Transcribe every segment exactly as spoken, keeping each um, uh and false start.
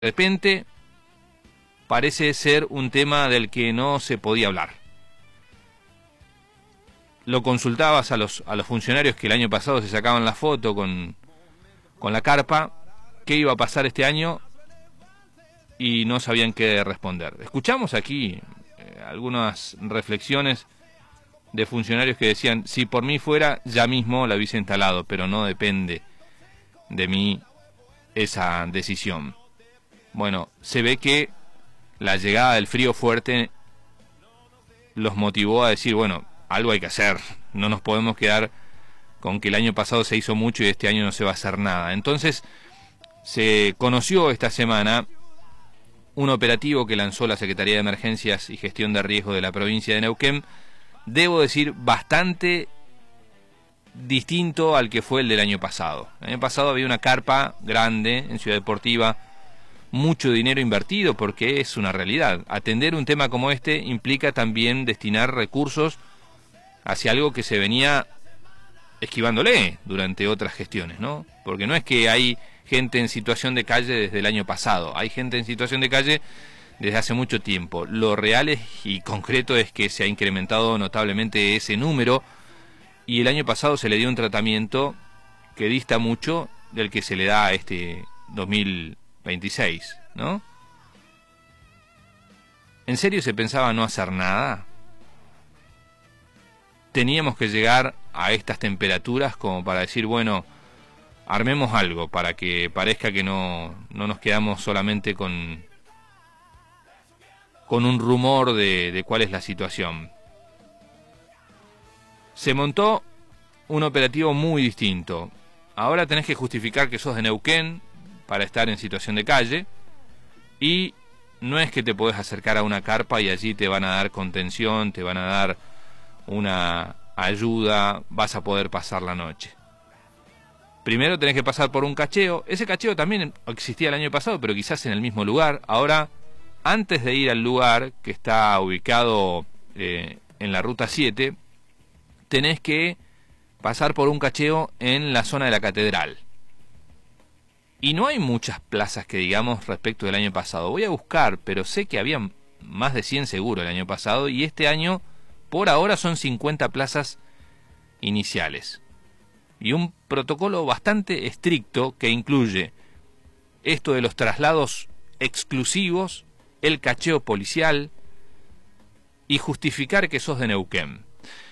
De repente parece ser un tema del que no se podía hablar. Lo consultabas a los a los funcionarios que el año pasado se sacaban la foto con, con la carpa, qué iba a pasar este año, y no sabían qué responder. Escuchamos aquí eh, algunas reflexiones de funcionarios que decían, si por mí fuera, ya mismo la hubiese instalado, pero no depende de mí esa decisión. Bueno, se ve que la llegada del frío fuerte los motivó a decir, bueno, algo hay que hacer, no nos podemos quedar con que el año pasado se hizo mucho y este año no se va a hacer nada. Entonces, se conoció esta semana un operativo que lanzó la Secretaría de Emergencias y Gestión de Riesgo de la provincia de Neuquén, debo decir, bastante distinto al que fue el del año pasado. El año pasado había una carpa grande en Ciudad Deportiva, mucho dinero invertido, porque es una realidad. Atender un tema como este implica también destinar recursos hacia algo que se venía esquivándole durante otras gestiones, ¿no? Porque no es que hay gente en situación de calle desde el año pasado, hay gente en situación de calle desde hace mucho tiempo. Lo real es, y concreto es que se ha incrementado notablemente ese número, y el año pasado se le dio un tratamiento que dista mucho del que se le da a este dos mil veintiséis, ¿no? ¿En serio se pensaba no hacer nada? Teníamos que llegar a estas temperaturas como para decir, bueno, armemos algo para que parezca que no, no nos quedamos solamente con, con un rumor de, de cuál es la situación. Se montó un operativo muy distinto. Ahora tenés que justificar que sos de Neuquén para estar en situación de calle, y no es que te podés acercar a una carpa y allí te van a dar contención, te van a dar una ayuda, vas a poder pasar la noche. Primero tenés que pasar por un cacheo. Ese cacheo también existía el año pasado, pero quizás en el mismo lugar. Ahora, antes de ir al lugar que está ubicado eh, en la ruta siete, tenés que pasar por un cacheo en la zona de la catedral. Y no hay muchas plazas que digamos respecto del año pasado. Voy a buscar, pero sé que había más de cien seguro el año pasado, y este año, por ahora, son cincuenta plazas iniciales. Y un protocolo bastante estricto que incluye esto de los traslados exclusivos, el cacheo policial y justificar que sos de Neuquén.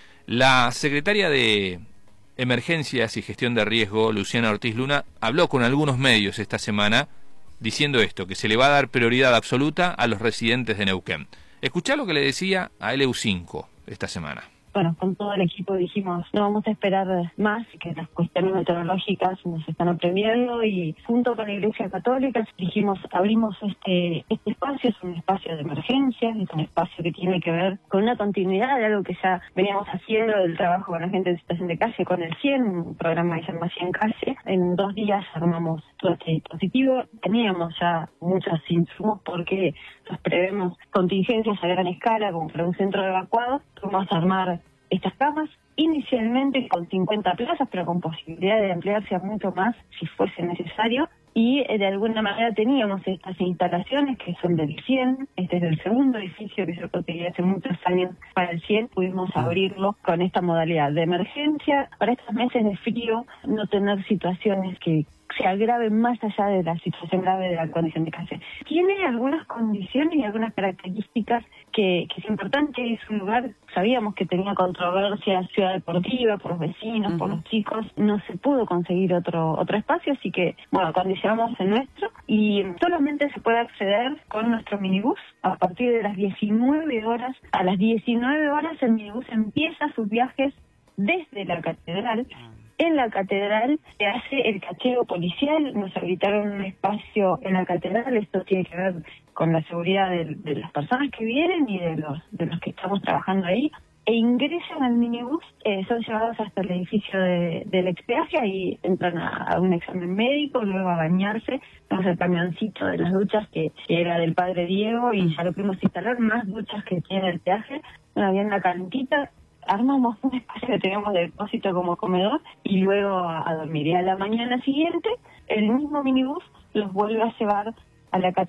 La secretaria de Emergencias y Gestión de Riesgo, Luciana Ortiz Luna, habló con algunos medios esta semana diciendo esto, que se le va a dar prioridad absoluta a los residentes de Neuquén. Escuchá lo que le decía a L U cinco esta semana. Bueno, con todo el equipo dijimos, no vamos a esperar más, que las cuestiones meteorológicas nos están apremiando, y junto con la Iglesia Católica dijimos, abrimos este este espacio, es un espacio de emergencia, es un espacio que tiene que ver con una continuidad de algo que ya veníamos haciendo, del trabajo con la gente en situación de calle, con el cien, un programa que se llama cien Calle. En dos días armamos todo este dispositivo, teníamos ya muchos insumos porque nos prevemos contingencias a gran escala, como para un centro de evacuados. Vamos a armar estas camas, inicialmente con cincuenta plazas, pero con posibilidad de ampliarse a mucho más si fuese necesario. Y eh, de alguna manera teníamos estas instalaciones que son del cien, este es el segundo edificio que yo conseguí hace muchos años para el cien, pudimos abrirlo con esta modalidad de emergencia, para estos meses de frío, no tener situaciones que se agraven más allá de la situación grave de la condición de calle. Tiene algunas condiciones y algunas características que, que es importante. Es un lugar, sabíamos que tenía controversia, Ciudad Deportiva, por los vecinos, uh-huh. por los chicos, no se pudo conseguir otro otro espacio, así que, bueno, condicionamos el nuestro, y solamente se puede acceder con nuestro minibús a partir de las diecinueve horas. A las diecinueve horas el minibús empieza sus viajes desde la catedral. En la catedral se hace el cacheo policial, nos habilitaron un espacio en la catedral, esto tiene que ver con la seguridad de, de las personas que vienen y de los de los que estamos trabajando ahí, e ingresan al minibús, eh, son llevados hasta el edificio de, del expeaje, y entran a, a un examen médico, luego a bañarse. Tenemos el camioncito de las duchas que, que era del padre Diego, y ya lo pudimos instalar, más duchas que tiene el peaje, una bien la calentita. Armamos un espacio que teníamos de depósito como comedor, y luego a, a dormir. Y a la mañana siguiente, el mismo minibús los vuelve a llevar a la